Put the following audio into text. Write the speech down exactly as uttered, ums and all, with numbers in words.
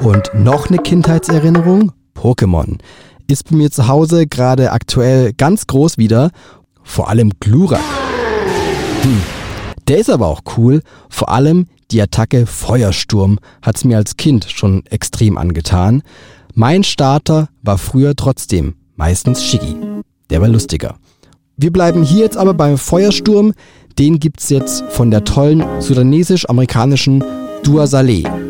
Und noch eine Kindheitserinnerung? Pokémon. Ist bei mir zu Hause gerade aktuell ganz groß wieder. Vor allem Glurak. Hm. Der ist aber auch cool. Vor allem die Attacke Feuersturm hat es mir als Kind schon extrem angetan. Mein Starter war früher trotzdem meistens Shiggy. Der war lustiger. Wir bleiben hier jetzt aber beim Feuersturm. Den gibt's jetzt von der tollen sudanesisch-amerikanischen Dua Saleh.